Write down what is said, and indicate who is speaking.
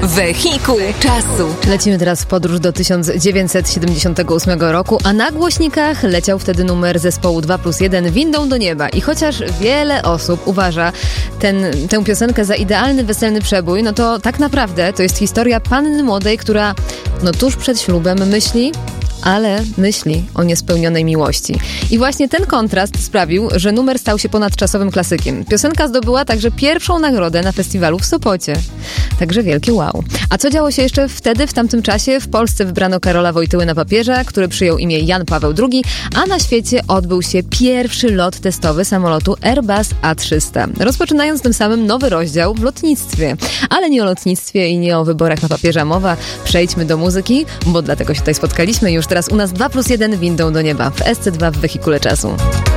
Speaker 1: Wehikuł czasu.
Speaker 2: Lecimy teraz w podróż do 1978 roku, a na głośnikach leciał wtedy numer zespołu 2+1 Windą do nieba. I chociaż wiele osób uważa tę piosenkę za idealny weselny przebój, no to tak naprawdę to jest historia panny młodej, która tuż przed ślubem myśli o niespełnionej miłości. I właśnie ten kontrast sprawił, że numer stał się ponadczasowym klasykiem. Piosenka zdobyła także pierwszą nagrodę na festiwalu w Sopocie. Także wielkie wow. A co działo się jeszcze wtedy, w tamtym czasie? W Polsce wybrano Karola Wojtyły na papierze, który przyjął imię Jan Paweł II, a na świecie odbył się pierwszy lot testowy samolotu Airbus A300, rozpoczynając tym samym nowy rozdział w lotnictwie. Ale nie o lotnictwie i nie o wyborach na papierze mowa. Przejdźmy do muzyki, bo dlatego się tutaj spotkaliśmy. Już teraz u nas 2+1 Windą do nieba w SC2 w Wehikule czasu.